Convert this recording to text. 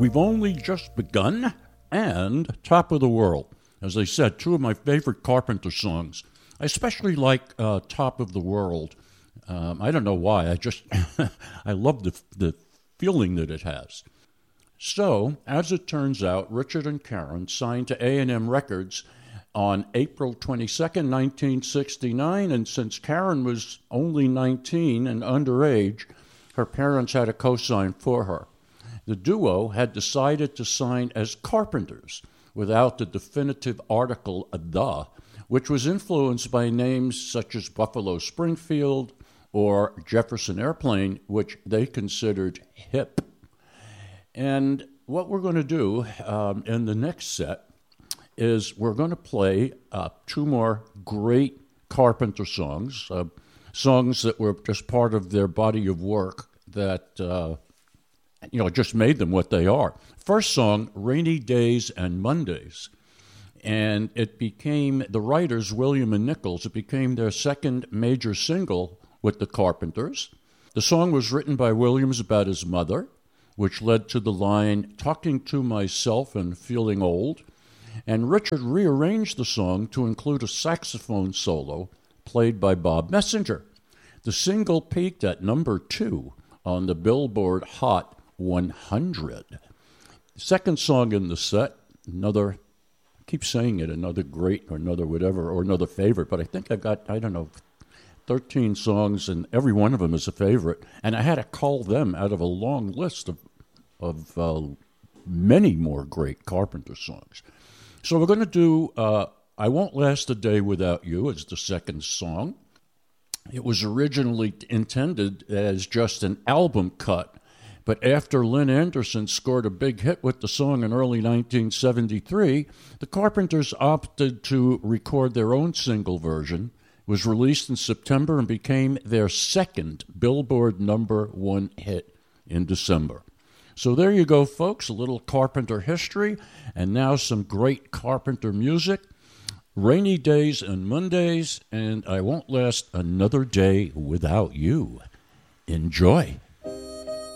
We've Only Just Begun and Top of the World. As I said, two of my favorite Carpenter songs. I especially like Top of the World. I don't know why. I just I love the feeling that it has. So, as it turns out, Richard and Karen signed to A&M Records on April 22nd, 1969, and since Karen was only 19 and underage, her parents had a co-sign for her. The duo had decided to sign as Carpenters without the definitive article "the," which was influenced by names such as Buffalo Springfield or Jefferson Airplane, which they considered hip. And what we're going to do in the next set is we're going to play two more great Carpenter songs, songs that were just part of their body of work that just made them what they are. First song, Rainy Days and Mondays. And it became, the writers, William and Nichols, it became their second major single with the Carpenters. The song was written by Williams about his mother, which led to the line, talking to myself and feeling old. And Richard rearranged the song to include a saxophone solo played by Bob Messenger. The single peaked at number 2 on the Billboard Hot 100. Second song in the set, another, I keep saying it, another great or another whatever or another favorite, but I think I've got, 13 songs and every one of them is a favorite. And I had to call them out of a long list of many more great Carpenter songs. So we're going to do I Won't Last a Day Without You as the second song. It was originally intended as just an album cut, but after Lynn Anderson scored a big hit with the song in early 1973, the Carpenters opted to record their own single version. It was released in September and became their second Billboard #1 hit in December. So there you go, folks, a little Carpenter history, and now some great Carpenter music. Rainy Days and Mondays, and I Won't Last Another Day Without You. Enjoy.